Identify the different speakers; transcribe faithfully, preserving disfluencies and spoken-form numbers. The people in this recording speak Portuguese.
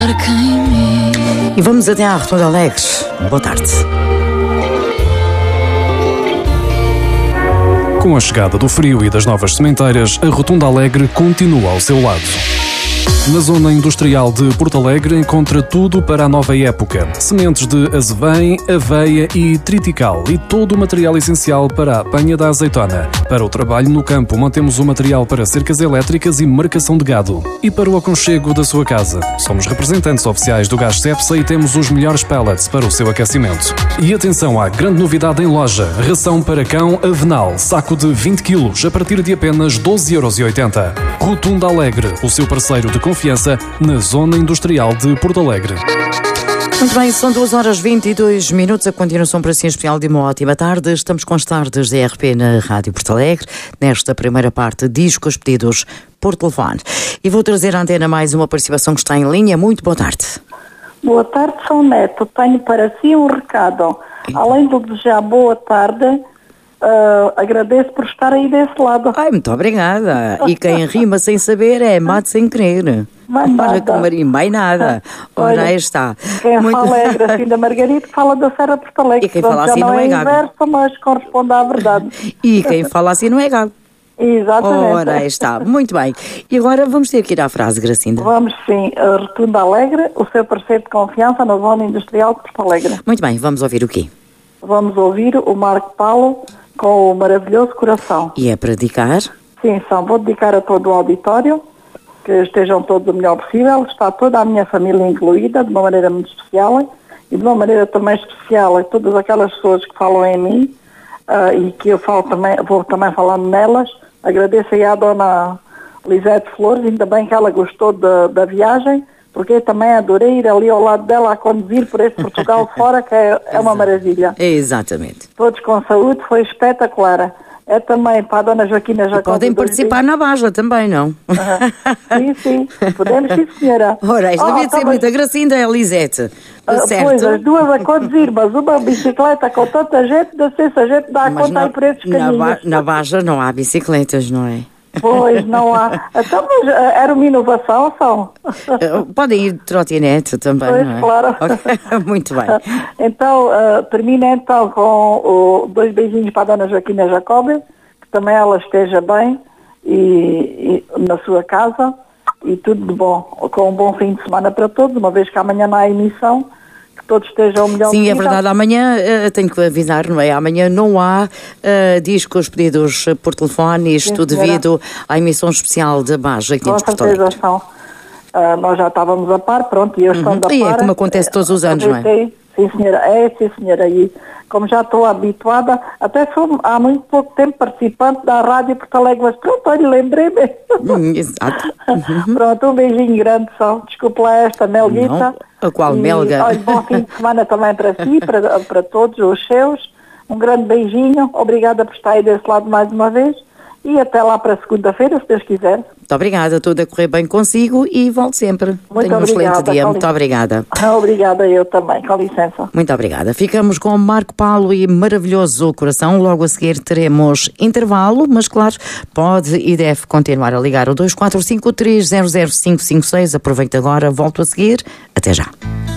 Speaker 1: E vamos até à Rotunda Alegre. Boa tarde.
Speaker 2: Com a chegada do frio e das novas sementeiras, a Rotunda Alegre continua ao seu lado. Na zona industrial de Porto Alegre encontra tudo para a nova época. Sementes de azevém, aveia e triticale e todo o material essencial para a apanha da azeitona. Para o trabalho no campo mantemos o material para cercas elétricas e marcação de gado. E para o aconchego da sua casa. Somos representantes oficiais do Gás Cepsa e temos os melhores pellets para o seu aquecimento. E atenção à grande novidade em loja. Ração para cão Avenal, saco de vinte quilos a partir de apenas doze euros e oitenta. Rotunda Alegre, o seu parceiro de confiança na zona industrial de Porto Alegre.
Speaker 1: Muito bem, são duas horas e vinte e dois minutos. A continuação para si especial de uma ótima tarde. Estamos com as tardes da R P na Rádio Porto Alegre. Nesta primeira parte, discos pedidos por telefone. E vou trazer à antena mais uma participação que está em linha. Muito boa tarde.
Speaker 3: Boa tarde, São Neto. Tenho para si um recado. Então. Além do desejar boa tarde, Uh, agradeço por estar aí desse lado.
Speaker 1: Ai, muito obrigada. E quem rima sem saber é mate sem querer.
Speaker 3: Mais
Speaker 1: Olha
Speaker 3: nada.
Speaker 1: que marinho, mais nada. Ora, aí está.
Speaker 3: Quem
Speaker 1: muito...
Speaker 3: fala é a Gracinda Margarida, que fala da Serra Porto Alegre.
Speaker 1: E quem fala assim
Speaker 3: já
Speaker 1: não
Speaker 3: não
Speaker 1: é
Speaker 3: é
Speaker 1: gago.
Speaker 3: inverso, mas corresponde à verdade.
Speaker 1: E quem fala assim não é gago.
Speaker 3: Exatamente.
Speaker 1: Ora, aí está. Muito bem. E agora vamos ter que ir à frase, Gracinda.
Speaker 3: Vamos sim. A Rotunda Alegre, o seu parceiro de confiança na zona industrial de Porto Alegre.
Speaker 1: Muito bem, vamos ouvir o quê?
Speaker 3: Vamos ouvir o Marco Paulo com o Maravilhoso Coração.
Speaker 1: E é para dedicar?
Speaker 3: Sim, só vou dedicar a todo o auditório, que estejam todos o melhor possível. Está toda a minha família incluída, de uma maneira muito especial, e de uma maneira também especial a todas aquelas pessoas que falam em mim, uh, e que eu falo também, vou também falando nelas. Agradeço aí à dona Lisete Flores, ainda bem que ela gostou da, da viagem, porque eu também adorei ir ali ao lado dela a conduzir por este Portugal fora, que é, é uma maravilha.
Speaker 1: Exatamente.
Speaker 3: Todos com saúde, foi espetacular. É também para a dona Joaquina Jacob.
Speaker 1: Podem participar na Baja também, não?
Speaker 3: Uh-huh. Sim, sim. Podemos, sim, senhora.
Speaker 1: Ora, isto
Speaker 3: oh,
Speaker 1: devia de ser muito. A Gracinda é a Lisete.
Speaker 3: Uh,
Speaker 1: certo?
Speaker 3: Pois, as duas a conduzir, mas uma bicicleta com tanta gente, não sei se a gente dá a
Speaker 1: Mas
Speaker 3: conta
Speaker 1: na,
Speaker 3: aí por esses
Speaker 1: na,
Speaker 3: caminhos.
Speaker 1: ba, na Baja não há bicicletas, não é?
Speaker 3: Pois, não há. Então, mas uh, era uma inovação, só.
Speaker 1: Uh, podem ir de trotinete também,
Speaker 3: Pois,
Speaker 1: não é?
Speaker 3: claro.
Speaker 1: Muito bem.
Speaker 3: Então, uh, termina então com o, dois beijinhos para a dona Joaquina Jacob, que também ela esteja bem e, e na sua casa, e tudo de bom, com um bom fim de semana para todos, uma vez que amanhã não há emissão, que todos estejam melhor.
Speaker 1: Sim,
Speaker 3: possível.
Speaker 1: é verdade, amanhã uh, tenho que avisar, não é? Amanhã não há uh, discos pedidos por telefone, isto
Speaker 3: Sim,
Speaker 1: devido à emissão especial da Baja aqui
Speaker 3: Com
Speaker 1: de Porto Alegre.
Speaker 3: certeza são. Uh, nós já estávamos a par, pronto, e eu estou
Speaker 1: Uhum.
Speaker 3: da par.
Speaker 1: E é como acontece todos os anos, não é?
Speaker 3: Sim, senhora, é, sim, senhora, e como já estou habituada, até sou há muito pouco tempo participante da Rádio Porto Alegre, mas pronto, olha, lembrei-me.
Speaker 1: Hum, exato. Uhum.
Speaker 3: Pronto, um beijinho grande só, desculpe lá esta melguita.
Speaker 1: Não, a qual
Speaker 3: e,
Speaker 1: melga?
Speaker 3: Olha, bom fim de semana também para si, para, para todos os seus, um grande beijinho, obrigada por estar aí desse lado mais uma vez, e até lá para segunda-feira, se Deus quiser.
Speaker 1: Muito obrigada, tudo a correr bem consigo e volto sempre.
Speaker 3: Muito
Speaker 1: Tenha um
Speaker 3: obrigada,
Speaker 1: excelente dia,
Speaker 3: com
Speaker 1: muito
Speaker 3: licença.
Speaker 1: obrigada.
Speaker 3: Obrigada, eu também, com licença.
Speaker 1: Muito obrigada. Ficamos com Marco Paulo e Maravilhoso Coração. Logo a seguir teremos intervalo, mas claro, pode e deve continuar a ligar o dois quatro cinco três zero zero cinco cinco seis. Aproveita agora, volto a seguir. Até já.